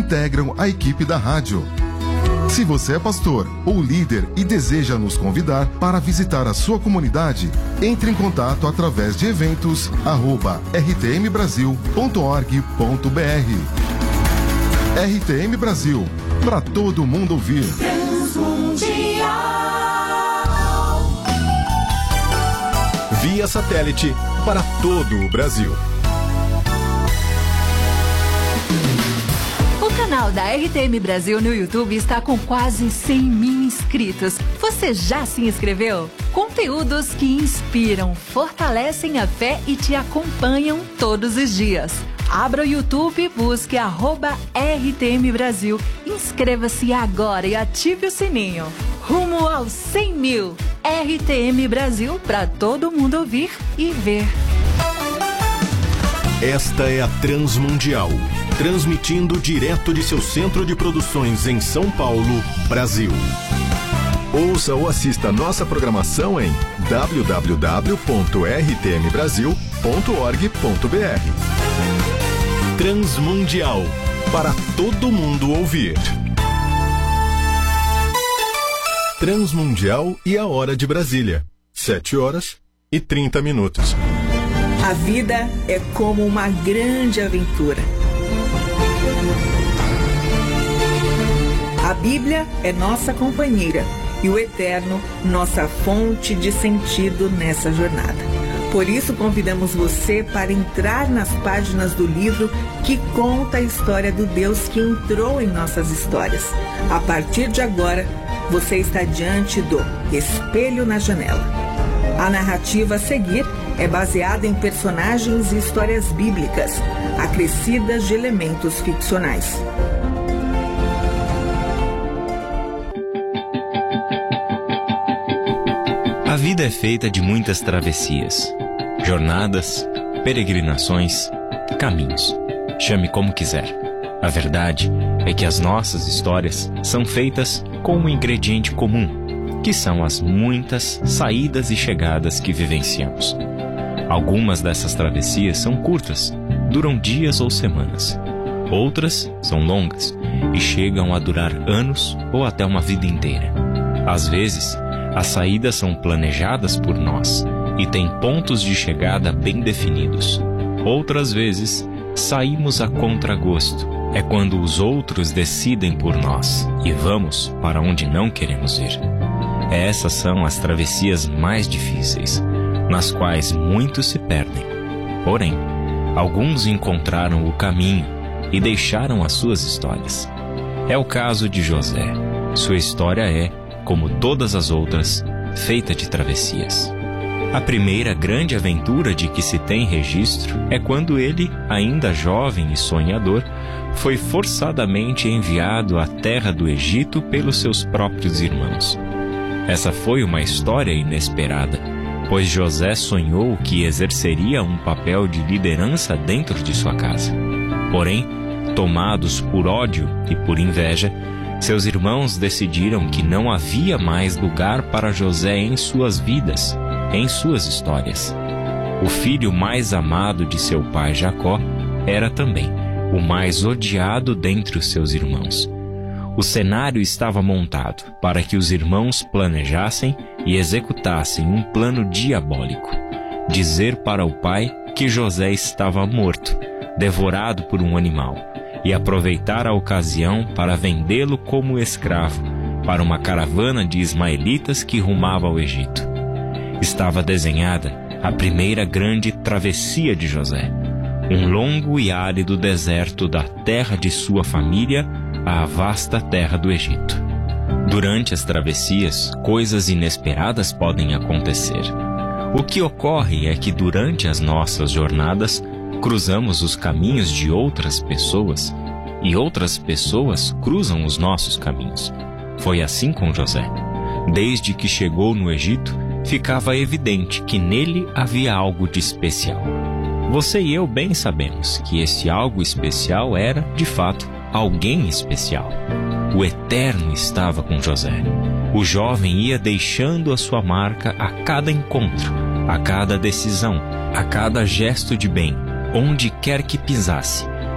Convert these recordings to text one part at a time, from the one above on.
integram a equipe da rádio. Se você é pastor ou líder e deseja nos convidar para visitar a sua comunidade, entre em contato através de eventos@rtmbrasil.org.br. RTM Brasil, para todo mundo ouvir. Via satélite para todo o Brasil. O canal da RTM Brasil no YouTube está com quase 100.000 inscritos. Você já se inscreveu? Conteúdos que inspiram, fortalecem a fé e te acompanham todos os dias. Abra o YouTube e busque @RTM Brasil. Inscreva-se agora e ative o sininho. Rumo aos 100.000. RTM Brasil, para todo mundo ouvir e ver. Esta é a Transmundial, transmitindo direto de seu centro de produções em São Paulo, Brasil. Ouça ou assista nossa programação em www.rtmbrasil.org.br. Transmundial, para todo mundo ouvir. Transmundial e a hora de Brasília, 7h30. A vida é como uma grande aventura. A Bíblia é nossa companheira e o Eterno, nossa fonte de sentido nessa jornada. Por isso, convidamos você para entrar nas páginas do livro que conta a história do Deus que entrou em nossas histórias. A partir de agora, você está diante do Espelho na Janela. A narrativa a seguir é baseada em personagens e histórias bíblicas, acrescidas de elementos ficcionais. A vida é feita de muitas travessias, jornadas, peregrinações, caminhos. Chame como quiser. A verdade é que as nossas histórias são feitas com um ingrediente comum, que são as muitas saídas e chegadas que vivenciamos. Algumas dessas travessias são curtas, duram dias ou semanas. Outras são longas e chegam a durar anos ou até uma vida inteira. Às vezes, as saídas são planejadas por nós e têm pontos de chegada bem definidos. Outras vezes, saímos a contragosto. É quando os outros decidem por nós e vamos para onde não queremos ir. Essas são as travessias mais difíceis, nas quais muitos se perdem. Porém, alguns encontraram o caminho e deixaram as suas histórias. É o caso de José. Sua história é, como todas as outras, feita de travessias. A primeira grande aventura de que se tem registro é quando ele, ainda jovem e sonhador, foi forçadamente enviado à terra do Egito pelos seus próprios irmãos. Essa foi uma história inesperada, pois José sonhou que exerceria um papel de liderança dentro de sua casa. Porém, tomados por ódio e por inveja, seus irmãos decidiram que não havia mais lugar para José em suas vidas, em suas histórias. O filho mais amado de seu pai Jacó era também o mais odiado dentre os seus irmãos. O cenário estava montado para que os irmãos planejassem e executassem um plano diabólico: dizer para o pai que José estava morto, devorado por um animal, e aproveitar a ocasião para vendê-lo como escravo para uma caravana de ismaelitas que rumava ao Egito. Estava desenhada a primeira grande travessia de José, um longo e árido deserto da terra de sua família à vasta terra do Egito. Durante as travessias, coisas inesperadas podem acontecer. O que ocorre é que durante as nossas jornadas, cruzamos os caminhos de outras pessoas e outras pessoas cruzam os nossos caminhos. Foi assim com José. Desde que chegou no Egito, ficava evidente que nele havia algo de especial. Você e eu bem sabemos que esse algo especial era, de fato, alguém especial. O Eterno estava com José. O jovem ia deixando a sua marca a cada encontro, a cada decisão, a cada gesto de bem, onde quer que pisasse.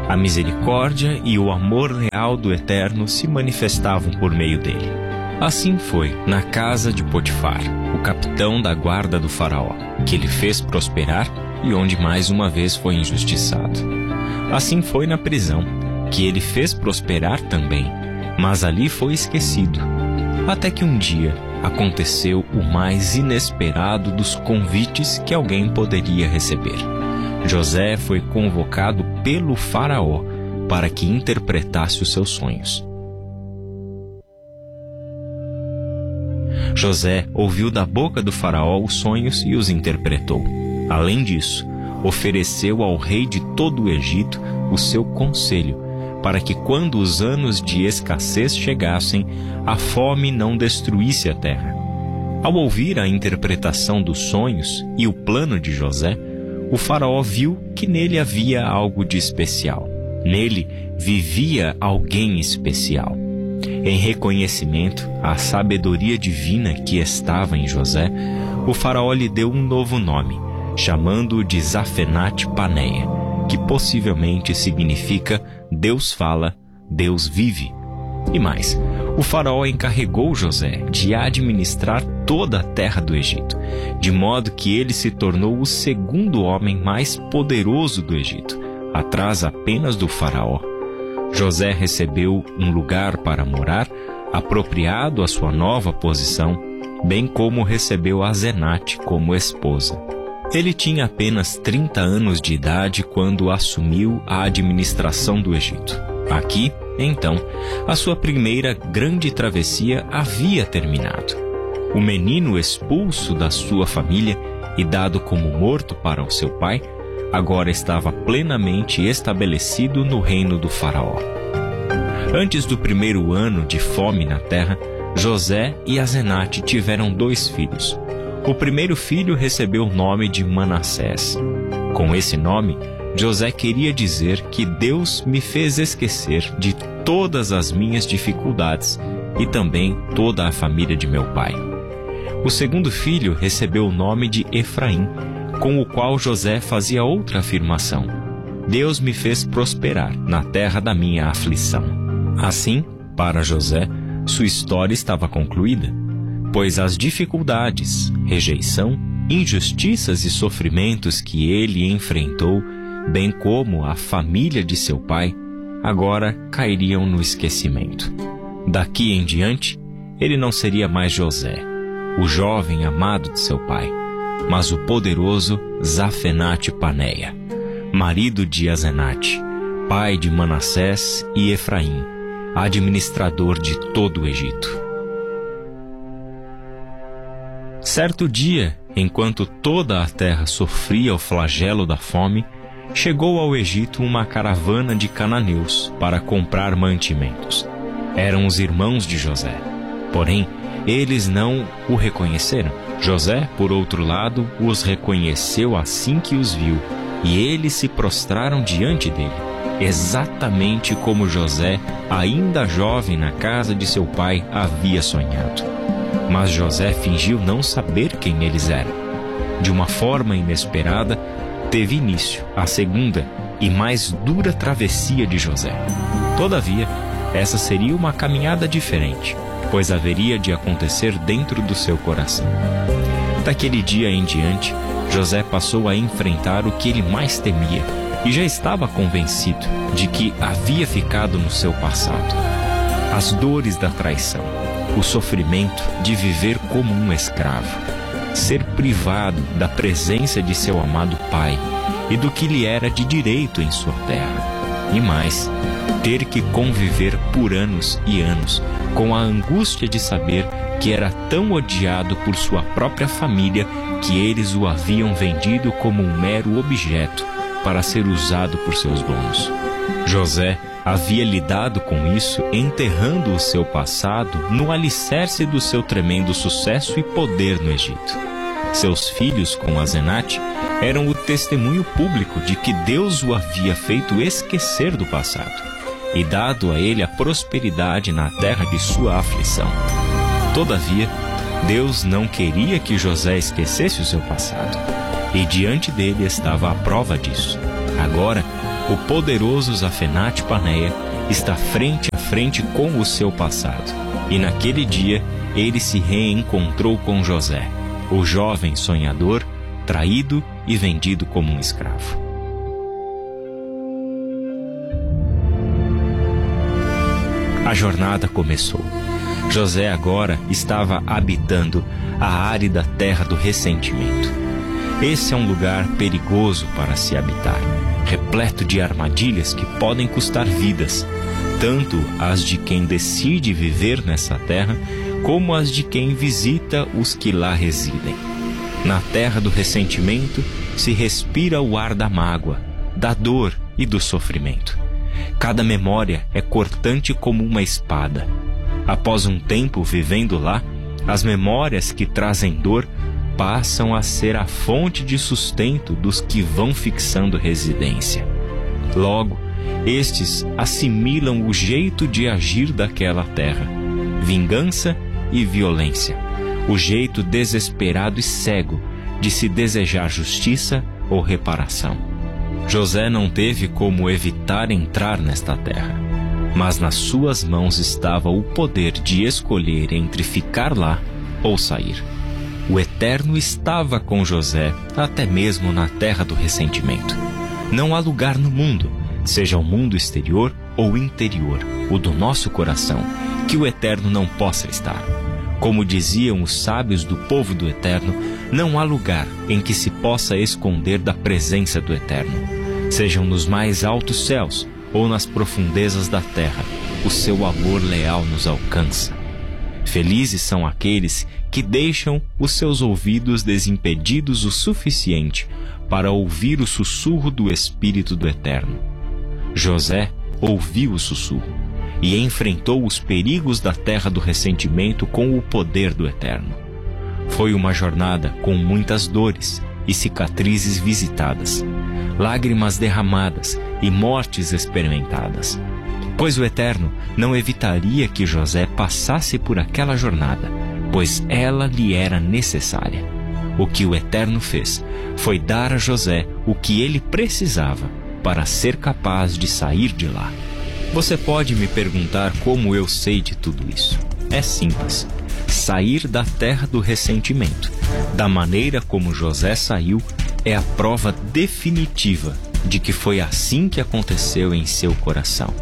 A misericórdia e o amor real do Eterno se manifestavam por meio dele. Assim foi na casa de Potifar, o capitão da guarda do faraó, que ele fez prosperar e onde mais uma vez foi injustiçado. Assim foi na prisão, que ele fez prosperar também, mas ali foi esquecido. Até que um dia aconteceu o mais inesperado dos convites que alguém poderia receber. José foi convocado pelo faraó para que interpretasse os seus sonhos. José ouviu da boca do faraó os sonhos e os interpretou. Além disso, ofereceu ao rei de todo o Egito o seu conselho, para que quando os anos de escassez chegassem, a fome não destruísse a terra. Ao ouvir a interpretação dos sonhos e o plano de José, o faraó viu que nele havia algo de especial. Nele vivia alguém especial. Em reconhecimento à sabedoria divina que estava em José, o faraó lhe deu um novo nome, chamando-o de Zafenate-Paneia, que possivelmente significa Deus fala, Deus vive. E mais, o faraó encarregou José de administrar toda a terra do Egito, de modo que ele se tornou o segundo homem mais poderoso do Egito, atrás apenas do faraó. José recebeu um lugar para morar, apropriado à sua nova posição, bem como recebeu Asenate como esposa. Ele tinha apenas 30 anos de idade quando assumiu a administração do Egito. Aqui, então, a sua primeira grande travessia havia terminado. O menino expulso da sua família e dado como morto para o seu pai, agora estava plenamente estabelecido no reino do faraó. Antes do primeiro ano de fome na terra, José e Asenate tiveram 2 filhos. O primeiro filho recebeu o nome de Manassés. Com esse nome, José queria dizer que Deus me fez esquecer de todas as minhas dificuldades e também toda a família de meu pai. O segundo filho recebeu o nome de Efraim, com o qual José fazia outra afirmação: Deus me fez prosperar na terra da minha aflição. Assim, para José, sua história estava concluída, pois as dificuldades, rejeição, injustiças e sofrimentos que ele enfrentou, bem como a família de seu pai, agora cairiam no esquecimento. Daqui em diante, ele não seria mais José, o jovem amado de seu pai, mas o poderoso Zafenate-Paneia, marido de Asenate, pai de Manassés e Efraim, administrador de todo o Egito. Certo dia, enquanto toda a terra sofria o flagelo da fome, chegou ao Egito uma caravana de cananeus para comprar mantimentos. Eram os irmãos de José. Porém, eles não o reconheceram. José, por outro lado, os reconheceu assim que os viu, e eles se prostraram diante dele, exatamente como José, ainda jovem na casa de seu pai, havia sonhado. Mas José fingiu não saber quem eles eram. De uma forma inesperada, teve início a segunda e mais dura travessia de José. Todavia, essa seria uma caminhada diferente, pois haveria de acontecer dentro do seu coração. Daquele dia em diante, José passou a enfrentar o que ele mais temia e já estava convencido de que havia ficado no seu passado. As dores da traição, o sofrimento de viver como um escravo, ser privado da presença de seu amado pai e do que lhe era de direito em sua terra. E mais, ter que conviver por anos e anos com a angústia de saber que era tão odiado por sua própria família que eles o haviam vendido como um mero objeto para ser usado por seus donos. José havia lidado com isso enterrando o seu passado no alicerce do seu tremendo sucesso e poder no Egito. Seus filhos com Asenate eram o testemunho público de que Deus o havia feito esquecer do passado e dado a ele a prosperidade na terra de sua aflição. Todavia, Deus não queria que José esquecesse o seu passado, e diante dele estava a prova disso. Agora, o poderoso Zafenate Paneia está frente a frente com o seu passado. E naquele dia ele se reencontrou com José, o jovem sonhador, traído e vendido como um escravo. A jornada começou. José agora estava habitando a árida terra do ressentimento. Esse é um lugar perigoso para se habitar, repleto de armadilhas que podem custar vidas, tanto as de quem decide viver nessa terra, como as de quem visita os que lá residem. Na terra do ressentimento se respira o ar da mágoa, da dor e do sofrimento. Cada memória é cortante como uma espada. Após um tempo vivendo lá, as memórias que trazem dor passam a ser a fonte de sustento dos que vão fixando residência. Logo, estes assimilam o jeito de agir daquela terra, vingança e violência, o jeito desesperado e cego de se desejar justiça ou reparação. José não teve como evitar entrar nesta terra, mas nas suas mãos estava o poder de escolher entre ficar lá ou sair. O Eterno estava com José até mesmo na terra do ressentimento. Não há lugar no mundo, seja o mundo exterior ou interior, o do nosso coração, que o Eterno não possa estar. Como diziam os sábios do povo do Eterno, não há lugar em que se possa esconder da presença do Eterno. Sejam nos mais altos céus ou nas profundezas da terra, o seu amor leal nos alcança. Felizes são aqueles que deixam os seus ouvidos desimpedidos o suficiente para ouvir o sussurro do Espírito do Eterno. José ouviu o sussurro e enfrentou os perigos da terra do ressentimento com o poder do Eterno. Foi uma jornada com muitas dores e cicatrizes visitadas, lágrimas derramadas e mortes experimentadas, pois o Eterno não evitaria que José passasse por aquela jornada, pois ela lhe era necessária. O que o Eterno fez foi dar a José o que ele precisava para ser capaz de sair de lá. Você pode me perguntar como eu sei de tudo isso. É simples. Sair da terra do ressentimento, da maneira como José saiu, é a prova definitiva de que foi assim que aconteceu em seu coração.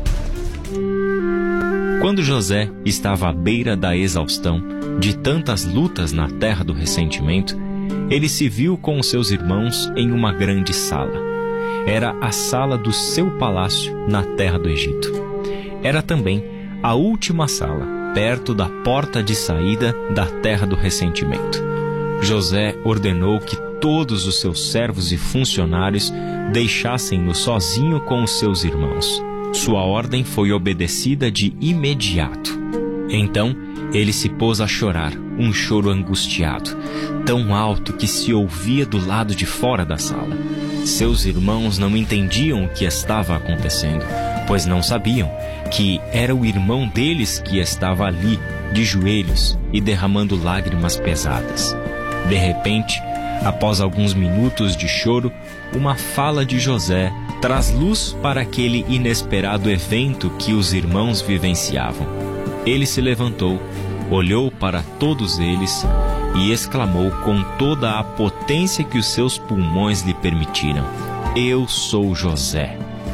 Quando José estava à beira da exaustão de tantas lutas na terra do ressentimento, ele se viu com os seus irmãos em uma grande sala. Era a sala do seu palácio na terra do Egito. Era também a última sala, perto da porta de saída da terra do ressentimento. José ordenou que todos os seus servos e funcionários deixassem-no sozinho com os seus irmãos. Sua ordem foi obedecida de imediato. Então, ele se pôs a chorar, um choro angustiado, tão alto que se ouvia do lado de fora da sala. Seus irmãos não entendiam o que estava acontecendo, pois não sabiam que era o irmão deles que estava ali, de joelhos e derramando lágrimas pesadas. De repente, após alguns minutos de choro, uma fala de José traz luz para aquele inesperado evento que os irmãos vivenciavam. Ele se levantou, olhou para todos eles e exclamou com toda a potência que os seus pulmões lhe permitiram: "Eu sou José."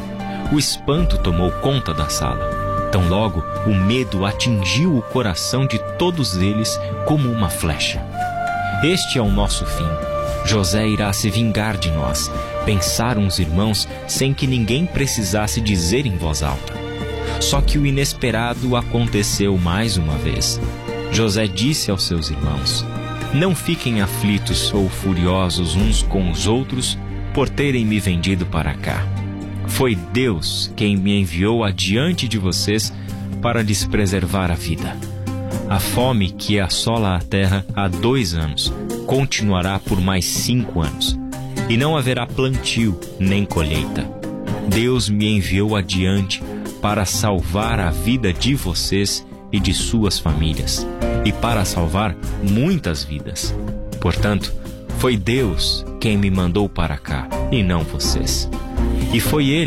O espanto tomou conta da sala. Tão logo, o medo atingiu o coração de todos eles como uma flecha. Este é o nosso fim. José irá se vingar de nós, pensaram os irmãos sem que ninguém precisasse dizer em voz alta. Só que o inesperado aconteceu mais uma vez. José disse aos seus irmãos: "Não fiquem aflitos ou furiosos uns com os outros por terem me vendido para cá. Foi Deus quem me enviou adiante de vocês para lhes preservar a vida. A fome que assola a terra há 2 anos continuará por mais 5 anos, e não haverá plantio nem colheita. Deus me enviou adiante para salvar a vida de vocês e de suas famílias, e para salvar muitas vidas. Portanto, foi Deus quem me mandou para cá, e não vocês. E foi Ele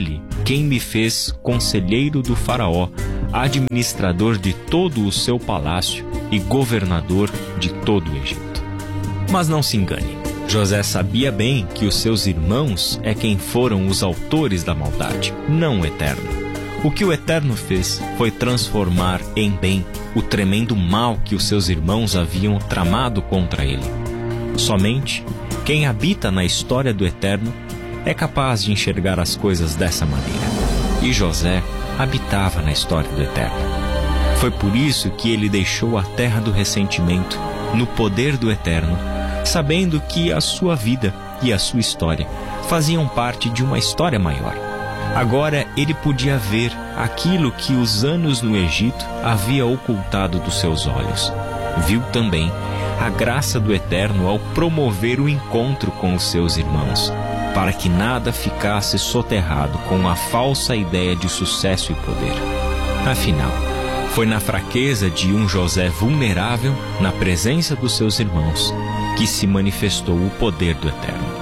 quem me fez conselheiro do faraó, administrador de todo o seu palácio e governador de todo o Egito. Mas não se engane, José sabia bem que os seus irmãos é quem foram os autores da maldade, não o Eterno. O que o Eterno fez foi transformar em bem o tremendo mal que os seus irmãos haviam tramado contra ele. Somente quem habita na história do Eterno é capaz de enxergar as coisas dessa maneira. E José habitava na história do Eterno. Foi por isso que ele deixou a terra do ressentimento no poder do Eterno, sabendo que a sua vida e a sua história faziam parte de uma história maior. Agora ele podia ver aquilo que os anos no Egito havia ocultado dos seus olhos. Viu também a graça do Eterno ao promover o encontro com os seus irmãos, para que nada ficasse soterrado com a falsa ideia de sucesso e poder. Afinal, foi na fraqueza de um José vulnerável, na presença dos seus irmãos, que se manifestou o poder do Eterno.